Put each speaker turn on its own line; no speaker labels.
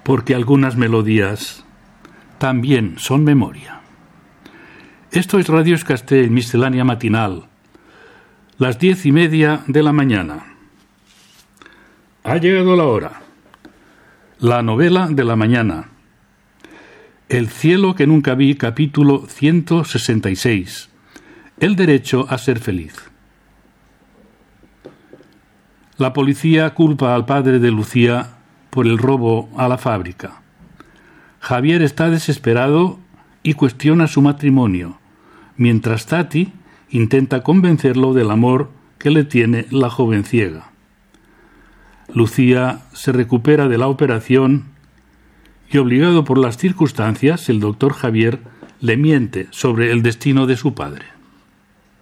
porque algunas melodías también son memoria. Esto es Radio Escastell, miscelánea matinal, las 10:30 de la mañana. Ha llegado la hora. La novela de la mañana. El cielo que nunca vi, capítulo 166. El derecho a ser feliz. La policía culpa al padre de Lucía por el robo a la fábrica. Javier está desesperado y cuestiona su matrimonio, mientras Tati intenta convencerlo del amor que le tiene la joven ciega. Lucía se recupera de la operación y, obligado por las circunstancias, el doctor Javier le miente sobre el destino de su padre.